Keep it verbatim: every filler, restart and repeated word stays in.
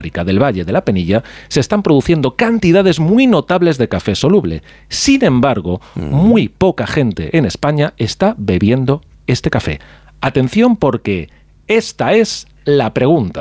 del Valle de la Penilla se están produciendo cantidades muy notables de café soluble. Sin embargo, muy poca gente en España está bebiendo este café. Atención, porque esta es la pregunta.